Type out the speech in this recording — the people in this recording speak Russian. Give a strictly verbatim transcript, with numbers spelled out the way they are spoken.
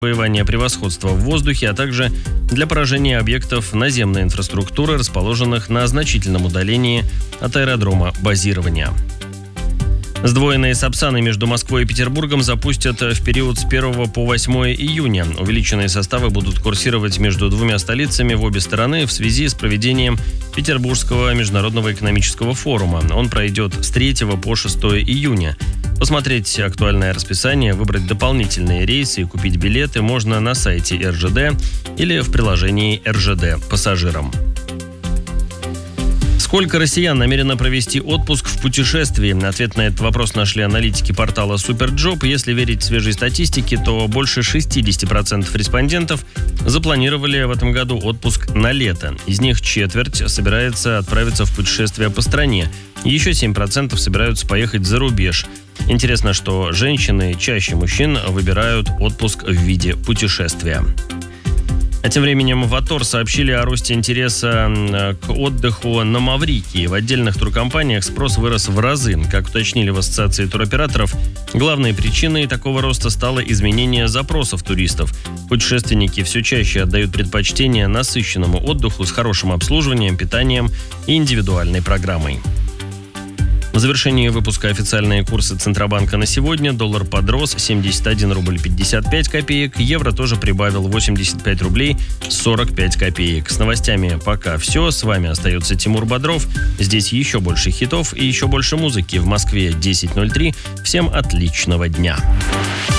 завоевания превосходства в воздухе, а также для поражения объектов наземной инфраструктуры, расположенных на значительном удалении от аэродрома базирования. Сдвоенные Сапсаны между Москвой и Петербургом запустят в период с первого по восьмое июня. Увеличенные составы будут курсировать между двумя столицами в обе стороны в связи с проведением Петербургского международного экономического форума. Он пройдет с третьего по шестое июня. Посмотреть актуальное расписание, выбрать дополнительные рейсы и купить билеты можно на сайте эр жэ дэ или в приложении эр жэ дэ пассажирам. Сколько россиян намерено провести отпуск в путешествии? Ответ на этот вопрос нашли аналитики портала Суперджоп. Если верить свежей статистике, то больше шестьдесят процентов респондентов запланировали в этом году отпуск на лето. Из них четверть собирается отправиться в путешествие по стране. Еще семь процентов собираются поехать за рубеж. Интересно, что женщины чаще мужчин выбирают отпуск в виде путешествия. А тем временем в АТОР сообщили о росте интереса к отдыху на Маврикии. В отдельных туркомпаниях спрос вырос в разы. Как уточнили в Ассоциации туроператоров, главной причиной такого роста стало изменение запросов туристов. Путешественники все чаще отдают предпочтение насыщенному отдыху с хорошим обслуживанием, питанием и индивидуальной программой. В завершении выпуска официальные курсы Центробанка на сегодня. Доллар подрос семьдесят один рубль пятьдесят пять копеек. Евро тоже прибавил восемьдесят пять рублей сорок пять копеек. С новостями пока все. С вами остается Тимур Бодров. Здесь еще больше хитов и еще больше музыки. В Москве десять ноль три. Всем отличного дня.